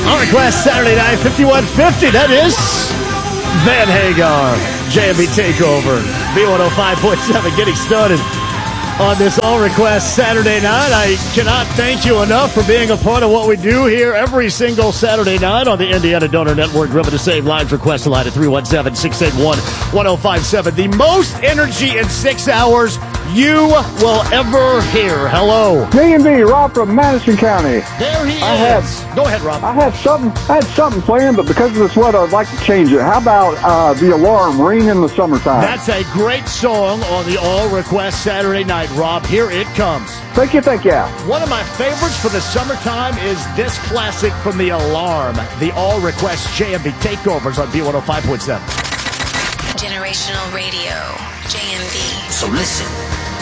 Our request Saturday night, 5150. That is Van Hagar. JMB Takeover. B105.7 getting started on this All Request Saturday night. I cannot thank you enough for being a part of what we do here every single Saturday night on the Indiana Donor Network. Remember to save live request line at 317-681-1057. The most energy in 6 hours you will ever hear. Hello. JMB, Rob from Madison County. There he is. Go ahead, Rob. I had something planned, but because of this weather, I'd like to change it. How about The Alarm, Rain in the Summertime? That's a great song on the All Request Saturday night, Rob. Here it comes. Thank you. One of my favorites for the summertime is this classic from The Alarm. The All Request JMB Takeovers on B105.7. Generational Radio, JMB. So listen.